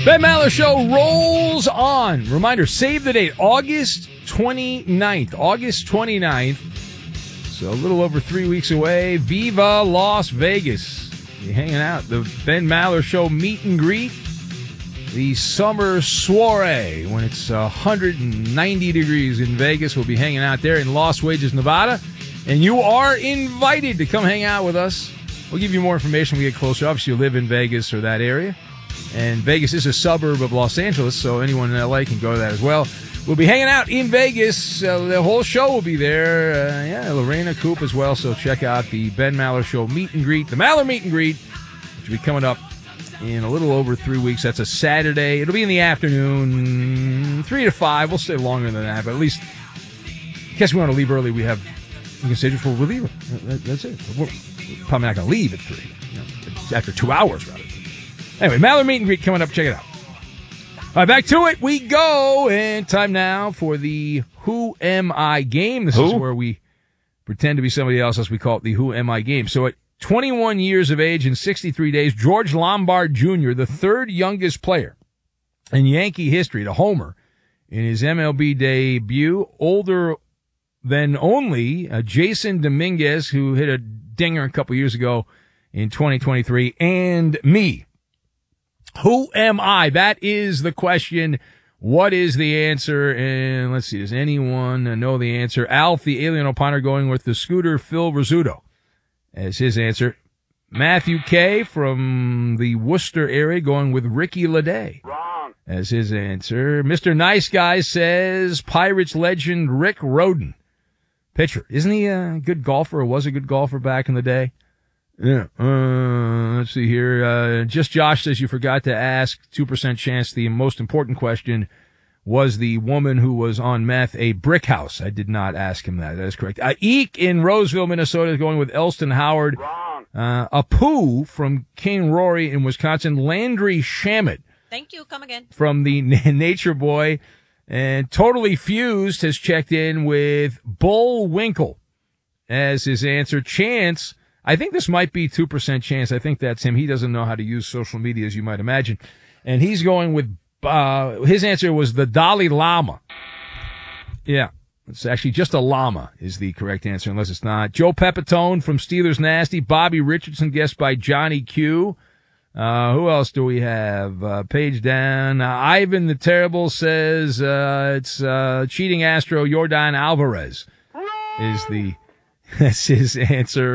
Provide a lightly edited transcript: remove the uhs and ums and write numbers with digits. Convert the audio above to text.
Ben Maller Show rolls on. Reminder, save the date, August 29th. August 29th. So a little over 3 weeks away. Viva Las Vegas. You're hanging out. The Ben Maller Show meet and greet. The summer soiree when it's 190 degrees in Vegas. We'll be hanging out there in Las Vegas, Nevada. And you are invited to come hang out with us. We'll give you more information when we get closer. Obviously, you live in Vegas or that area. And Vegas is a suburb of Los Angeles, so anyone in L.A. can go to that as well. We'll be hanging out in Vegas. The whole show will be there. Lorena Coop as well, so check out the Ben Maller Show meet and greet. The Maller meet and greet, which will be coming up in a little over 3 weeks. That's a Saturday. It'll be in the afternoon, 3 to 5. We'll stay longer than that, but at least in case we want to leave early, we can say just, well, we'll leave. That's it. We're probably not going to leave at 3. After 2 hours, rather. Anyway, Maller meet and greet coming up. Check it out. All right, back to it we go. And time now for the Who Am I game. This is where we pretend to be somebody else, as we call it the Who Am I game. So at 21 years of age and 63 days, George Lombard Jr., the third youngest player in Yankee history to homer in his MLB debut, older than only Jason Dominguez, who hit a dinger a couple years ago in 2023, and me. Who am I? That is the question. What is the answer? And let's see, does anyone know the answer? Alf, the alien opiner, going with the scooter Phil Rizzuto as his answer. Matthew K. from the Worcester area going with Ricky Leday as his answer. Mr. Nice Guy says Pirates legend Rick Rhoden. Pitcher. Isn't he a good golfer, or was a good golfer back in the day? Yeah. Let's see here. Just Josh says you forgot to ask. 2% chance. The most important question was the woman who was on meth a brick house. I did not ask him that. That is correct. Eek in Roseville, Minnesota is going with Elston Howard. Apu from King Rory in Wisconsin. Landry Shamet. Thank you. Come again. From the Nature Boy. And Totally Fused has checked in with Bullwinkle as his answer. Chance. I think this might be 2% chance. I think that's him. He doesn't know how to use social media, as you might imagine. And he's going with, his answer was the Dalai Lama. Yeah. It's actually just a llama is the correct answer, unless it's not. Joe Pepitone from Steelers Nasty. Bobby Richardson, guessed by Johnny Q. Who else do we have? Page down. Ivan the Terrible says, it's, cheating Astro Yordan Alvarez that's his answer.